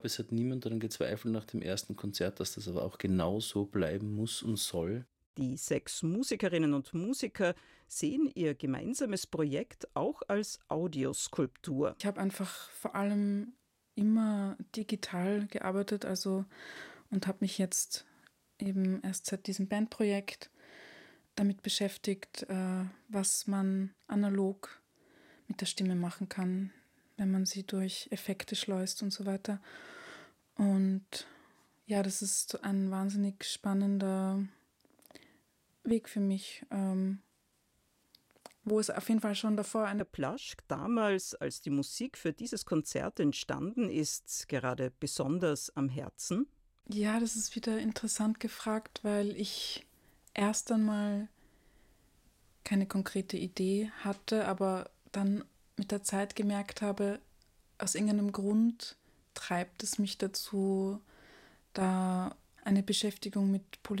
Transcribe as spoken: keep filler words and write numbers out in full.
Es hat niemand daran gezweifelt nach dem ersten Konzert, dass das aber auch genau so bleiben muss und soll. Die sechs Musikerinnen und Musiker sehen ihr gemeinsames Projekt auch als Audioskulptur. Ich habe einfach vor allem immer digital gearbeitet, also und habe mich jetzt eben erst seit diesem Bandprojekt damit beschäftigt, äh, was man analog mit der Stimme machen kann, wenn man sie durch Effekte schleust und so weiter. Und ja, das ist ein wahnsinnig spannender Weg für mich, ähm, wo es auf jeden Fall schon davor eine... Plaschk, damals, als die Musik für dieses Konzert entstanden ist, gerade besonders am Herzen? Ja, das ist wieder interessant gefragt, weil ich erst einmal keine konkrete Idee hatte, aber dann mit der Zeit gemerkt habe, aus irgendeinem Grund treibt es mich dazu, da eine Beschäftigung mit Politik